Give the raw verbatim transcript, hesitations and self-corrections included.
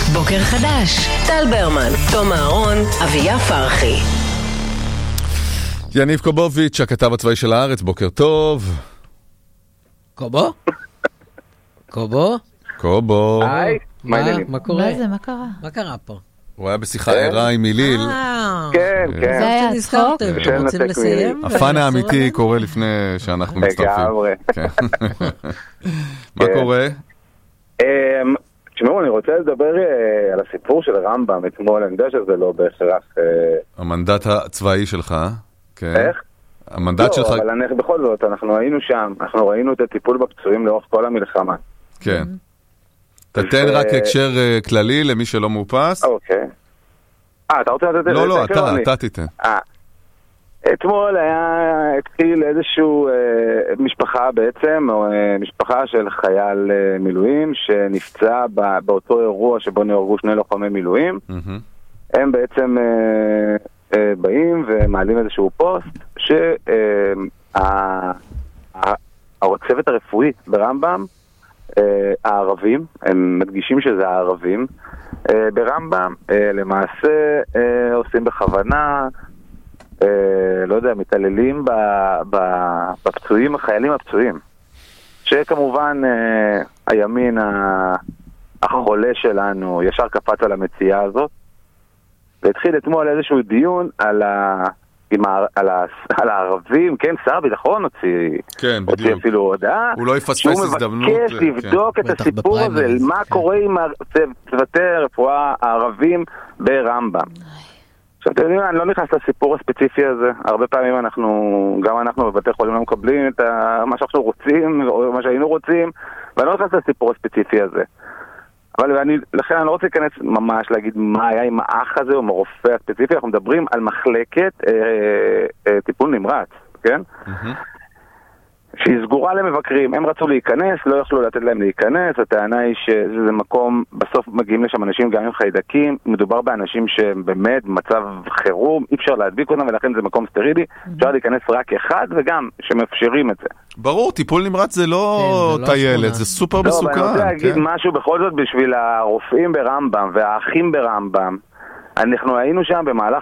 בוקר חדש, טל ברמן, תום אהרון, אביה פרחי. יניב קובוביץ', הכתב הצבאי של הארץ, בוקר טוב. קובו? קובו? קובו. היי, מה, מה קורה? מה זה, מה קרה? מה קרה פה? הוא היה בשיחה ערה עם מיליל. כן, כן. זה היה צחוק? אתם רוצים לסיים? הפן האמיתי קורה לפני שאנחנו מצטרפים. לגמרי. מה קורה? תשמעו, אני רוצה לדבר על הסיפור של רמב"ם אתמול. אני יודע שזה לא בהכרח... המנדט הצבאי שלך. איך? המנדט שלך... לא, אבל אני, בכל זאת, אנחנו היינו שם, אנחנו ראינו את הטיפול בפצועים לאורך כל המלחמה. כן. תתן רק הקשר כללי למי שלא מאופס. אוקיי. אה, אתה רוצה לתת... לא, לא, אתה, אתה תיתן. אה. אתמול היה, התחיל איזשהו אה, משפחה בעצם, או אה, משפחה של חייל אה, מילואים שנפצע בא, באותו אירוע שבו נהרגו שני לוחמי מילואים. Mm-hmm. הם בעצם אה, אה, באים ומעלים איזשהו פוסט שהצוות הרפואי ברמב"ם, אה, הערבים, הם מדגישים שזה הערבים, אה, ברמב"ם אה, למעשה אה, עושים בכוונה... Uh, לא יודע, מתעללים ב, ב, בפצועים, החיילים הפצועים, שכמובן uh, הימין החולה שלנו ישר קפץ על המציאה הזאת, והתחיל אתמול איזשהו דיון על, ה, עם ה, על, ה, על הערבים. כן, שר הביטחון הוציא, כן, הוציא אפילו הודעה, הוא לא יפספס שהוא הזדמנות, מבקש לבדוק כן. את הסיפור הזה, מה קורה עם צוותי הרפואה הערבים ברמב"ם. עכשיו, אתם יודעים, אני לא נכנס לסיפור הספציפי הזה. הרבה פעמים אנחנו, גם אנחנו בבתי חולים לא מקבלים את מה שאנחנו רוצים, או מה שהיינו רוצים, ואני לא נכנס לסיפור הספציפי הזה. אבל אני, לכן אני לא רוצה להיכנס ממש להגיד מה היה עם האח הזה, או עם הרופא הספציפי. אנחנו מדברים על מחלקת אה, אה, טיפול נמרץ, כן? Mm-hmm. שהיא סגורה למבקרים. הם רצו להיכנס, לא יכלו לתת להם להיכנס. הטענה היא שזה מקום, בסוף מגיעים לשם אנשים גם עם חיידקים. מדובר באנשים שהם באמת במצב חירום, אי אפשר להדביק אותם, ולכן זה מקום סטרילי. אפשר להיכנס רק אחד, וגם שמאפשרים את זה. ברור, טיפול נמרץ זה לא טיילת, זה סופר מסוכן. לא, אבל אני רוצה להגיד משהו בכל זאת בשביל הרופאים ברמב"ם והאחים ברמב"ם. אנחנו היינו שם במהלך